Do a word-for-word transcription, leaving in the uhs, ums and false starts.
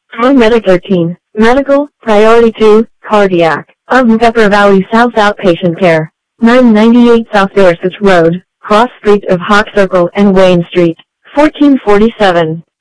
Medic thirteen, Medical, Priority two, Cardiac, of Pepper Valley South Outpatient Care, nine ninety-eight South Dorset Road, cross street of Hawk Circle and Wayne Street, fourteen forty-seven.